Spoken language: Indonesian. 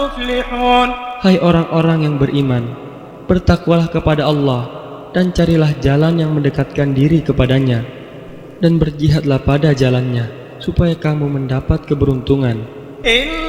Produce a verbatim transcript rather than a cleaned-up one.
Hai orang-orang yang beriman, bertakwalah kepada Allah dan carilah jalan yang mendekatkan diri kepadanya, dan berjihadlah pada jalannya supaya kamu mendapat keberuntungan.